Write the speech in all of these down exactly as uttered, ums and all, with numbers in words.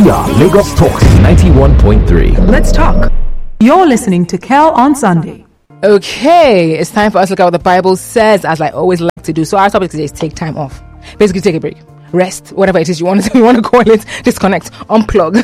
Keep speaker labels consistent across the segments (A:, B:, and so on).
A: We are Lagos Talks ninety-one point three.
B: Let's talk. You're listening to Kel on Sunday.
C: Okay, it's time for us to look at what the Bible says, as I always like to do. So our topic today is take time off. Basically, take a break, rest, whatever it is you want to, you want to call it, disconnect, unplug.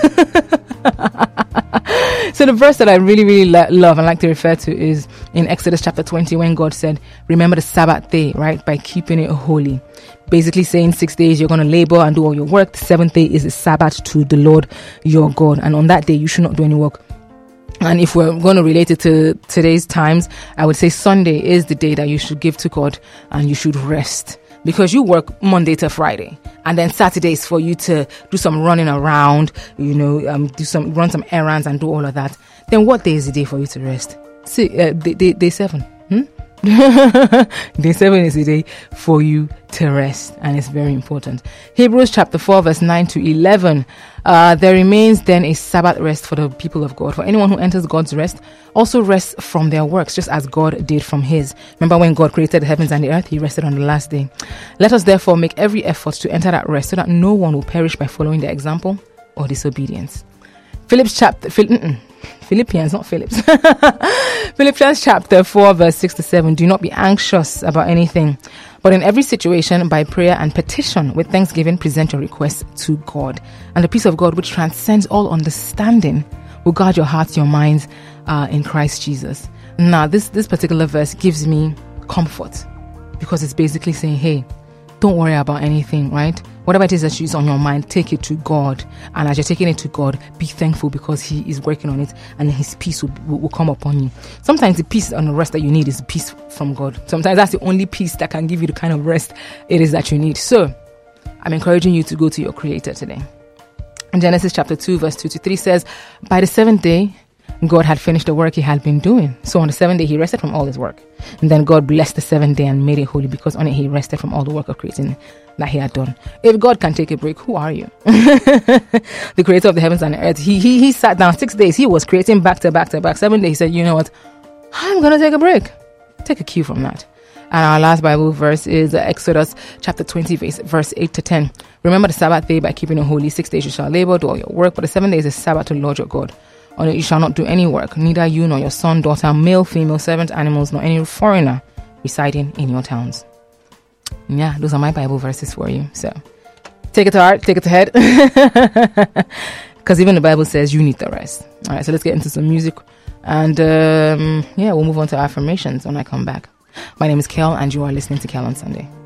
C: So the verse that I really, really lo- love and like to refer to is in Exodus chapter twenty, when God said, remember the Sabbath day, right, by keeping it holy. Basically saying six days you're going to labor and do all your work. The seventh day is the Sabbath to the Lord your God. And on that day, you should not do any work. And if we're going to relate it to today's times, I would say Sunday is the day that you should give to God and you should rest. Because you work Monday to Friday, and then Saturday is for you to do some running around, you know, um, do some run some errands and do all of that. Then what day is the day for you to rest? See, uh, day, day, day seven. Hmm? Day seven is the day for you to rest, and it's very important. Hebrews chapter four verse nine to eleven. Uh, there remains then a Sabbath rest for the people of God. For anyone who enters God's rest also rests from their works, just as God did from his. Remember when God created the heavens and the earth, he rested on the last day. Let us therefore make every effort to enter that rest, so that no one will perish by following their example or disobedience. Philip's chapter Phil, Philippians, not Phillips. Philippians chapter four verse six to seven. Do not be anxious about anything, but in every situation, by prayer and petition, with thanksgiving, present your requests to God. And the peace of God, which transcends all understanding, will guard your hearts, your minds uh, in Christ Jesus. Now, this, this particular verse gives me comfort, because it's basically saying, hey, don't worry about anything, right? Whatever it is that is on your mind, take it to God. And as you're taking it to God, be thankful, because he is working on it, and his peace will, will, will come upon you. Sometimes the peace and the rest that you need is peace from God. Sometimes that's the only peace that can give you the kind of rest it is that you need. So I'm encouraging you to go to your Creator today. In Genesis chapter two verse two to three says, by the seventh day, God had finished the work he had been doing. So on the seventh day, he rested from all his work. And then God blessed the seventh day and made it holy, because on it he rested from all the work of creating that he had done. If God can take a break, who are you? The creator of the heavens and the earth. He, he, he sat down six days. He was creating back to back to back. Seven days, he said, you know what? I'm going to take a break. Take a cue from that. And our last Bible verse is Exodus chapter twenty, verse eight to ten. Remember the Sabbath day by keeping it holy. Six days you shall labor, do all your work, but the seventh day is the Sabbath to the Lord your God. On it you shall not do any work, neither you nor your son, daughter, male, female, servant, animals, nor any foreigner residing in your towns. Yeah, those are my Bible verses for you. So take it to heart, take it to head. Because even the Bible says you need the rest. All right, so let's get into some music. And um, yeah, we'll move on to affirmations when I come back. My name is Kel, and you are listening to Kel on Sunday.